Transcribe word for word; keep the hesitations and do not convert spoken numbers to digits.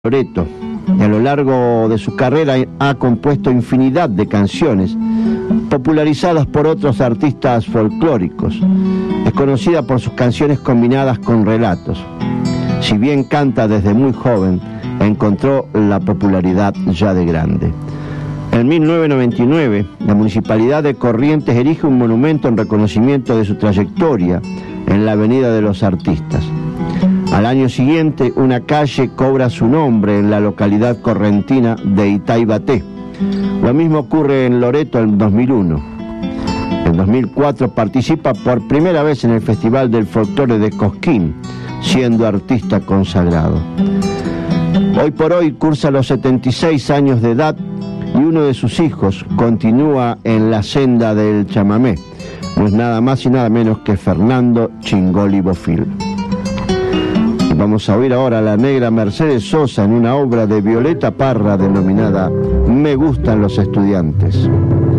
Loreto, y a lo largo de su carrera ha compuesto infinidad de canciones popularizadas por otros artistas folclóricos. Es conocida por sus canciones combinadas con relatos. Si bien canta desde muy joven, encontró la popularidad ya de grande. En mil novecientos noventa y nueve, la Municipalidad de Corrientes erige un monumento en reconocimiento de su trayectoria en la Avenida de los Artistas. Al año siguiente, una calle cobra su nombre en la localidad correntina de Itaibaté. Lo mismo ocurre en Loreto en dos mil uno. En dos mil cuatro participa por primera vez en el Festival del Folclore de Cosquín, siendo artista consagrado. Hoy por hoy cursa los setenta y seis años de edad y uno de sus hijos continúa en la senda del chamamé. No es nada más y nada menos que Fernando Chingoli Bofill. Vamos a oír ahora a la negra Mercedes Sosa en una obra de Violeta Parra denominada Me gustan los estudiantes.